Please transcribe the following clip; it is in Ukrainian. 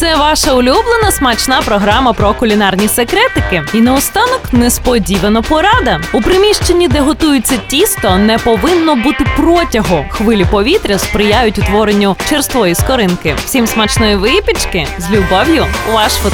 Це ваша улюблена смачна програма про кулінарні секретики. І наостанок несподівано порада. У приміщенні, де готується тісто, не повинно бути протягу. Хвилі повітря сприяють утворенню черствої скоринки. Всім смачної випічки! З любов'ю, ваш фуд.